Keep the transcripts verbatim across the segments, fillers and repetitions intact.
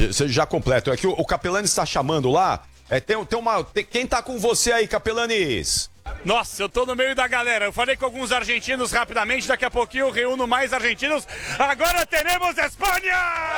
você já completo. É que o, o Capelani está chamando lá. É, tem, tem uma, tem, quem tá com você aí, Capelanes? Nossa, eu tô no meio da galera. Eu falei com alguns argentinos rapidamente, daqui a pouquinho eu reúno mais argentinos. Agora teremos Espanha!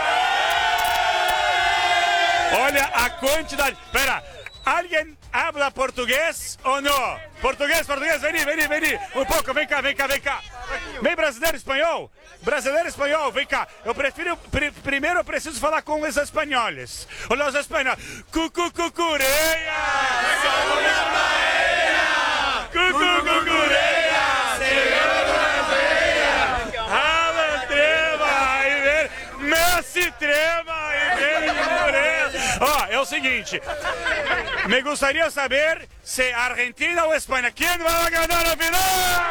Olha a quantidade. Pera, alguém habla português ou não? Português, português, vem, vem, vem. Um pouco, vem cá, vem cá, vem cá. Vem brasileiro espanhol? Brasileiro espanhol, vem cá. Eu prefiro, pr primeiro eu preciso falar com os espanhóis. Olha os espanhóis. Cucu, cucureia! Cucu, cucureia! Alan trema e ver Messi trema e ver Ó, é o seguinte. Me gostaria de saber se Argentina ou Espanha. Quem vai ganhar a final?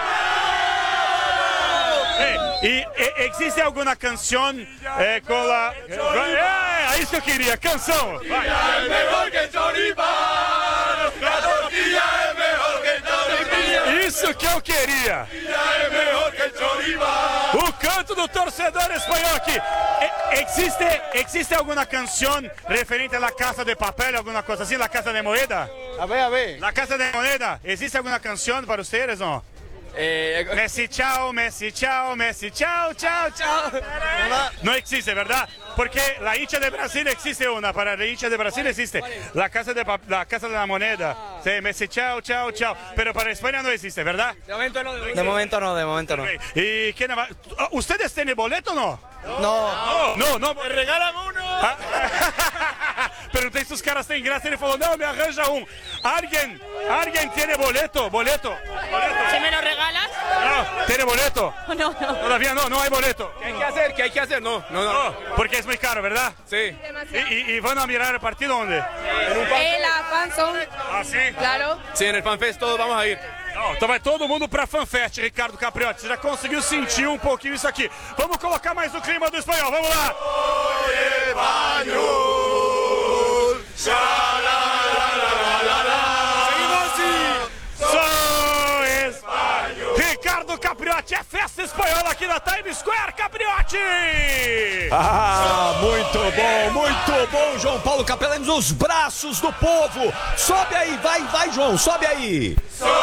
E, e existe alguma canção eh, com a... É, é isso que eu queria, canção. Vai. É melhor que Choripán, a tortilla é melhor que Choripán. Isso que eu queria. É melhor que Choripán. O canto do torcedor espanhol aqui. E, existe, existe alguma canção referente à Casa de Papel, alguma coisa assim, a Casa de Moeda? A ver, a ver. A Casa de Moneda, existe alguma canção para vocês, não? Eh, Messi, chao, Messi, chao, Messi, chao, chao, chao. No existe, ¿verdad? Porque la hincha de Brasil existe una, para la hincha de Brasil existe. La casa de, la, casa de la moneda. Sí, Messi, chao, chao, chao. Pero para España no existe, ¿verdad? De momento no, de momento no, de momento no. ¿Y quién va? ¿Ustedes tienen boleto o no? No. No, no. Me regalan uno. Ah. Perguntei se os caras têm graça, ele falou, não, me arranja um. Alguém, alguém tem boleto? Boleto? Boleto. ¿Se me lo regalas? No, ¿tiene boleto? No, no. Todavía no, no hay boleto. ¿Qué hay que hacer? ¿Qué hay que hacer? No, no, no. No, porque es muy caro, ¿verdad? Sí. ¿Y, y, y van a mirar el partido dónde? En un Eh, la Fanzone, Ah, sí? claro. Sí, en el FanFest todos vamos a ir. Não, então vai todo mundo pra FanFest, Ricardo Capriotti. Você já conseguiu sentir um pouquinho isso aqui. Vamos colocar mais o clima do espanhol, vamos lá! Sou espanhol! Ricardo Capriotti, é festa espanhola aqui na Times Square, Capriotti! Ah, muito bom, muito bom, João Paulo Capelani, nos braços do povo. Sobe aí, vai, vai, João, sobe aí.